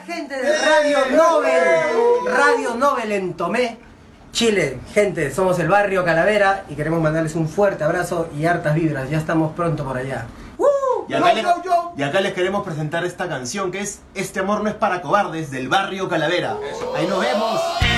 gente de Radio Nobel en Tomé, Chile. Gente, somos el Barrio Calavera y queremos mandarles un fuerte abrazo y hartas vibras. Ya estamos pronto por allá. Y acá les queremos presentar esta canción que es Este amor no es para cobardes, del Barrio Calavera. Ahí nos vemos.